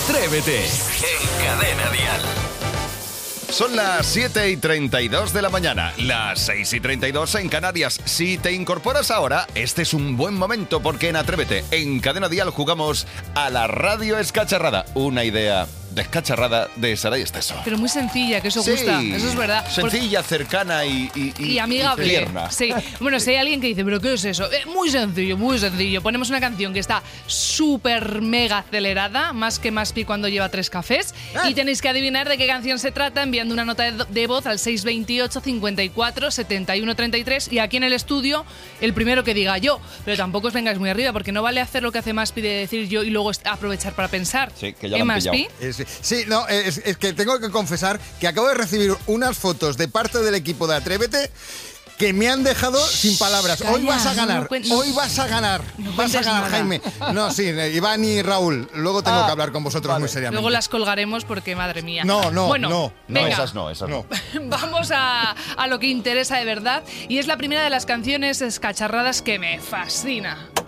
Atrévete en Cadena Dial. Son las 7:32 de la mañana, las 6:32 en Canarias. Si te incorporas ahora, este es un buen momento porque en Atrévete, en Cadena Dial, jugamos a la radio escacharrada. Una idea descacharrada de Saray Esteso. Pero muy sencilla, que eso Sí, gusta, eso es verdad. Sencilla, cercana Y amigable. tierna. Sí. Bueno, si hay alguien que dice, ¿pero qué es eso? Muy sencillo, muy sencillo. Ponemos una canción que está súper mega acelerada, más que Maspi cuando lleva 3 cafés. Y tenéis que adivinar de qué canción se trata enviando una nota de voz al 628 54 71 33. Y aquí en el estudio, el primero que diga yo. Pero tampoco os vengáis muy arriba, porque no vale hacer lo que hace Maspi de decir yo y luego aprovechar para pensar. Sí, que ya lo han Maspi? pillado. Sí, no, es que tengo que confesar que acabo de recibir unas fotos de parte del equipo de Atrévete que me han dejado sin palabras. Hoy vas a ganar, hoy vas a ganar, vas a ganar, Jaime. No, sí, Iván y Raúl, luego tengo que hablar con vosotros muy seriamente. Luego las colgaremos porque, madre mía. No, venga, esas no. Vamos a lo que interesa de verdad, y es la primera de las canciones escacharradas que me fascina.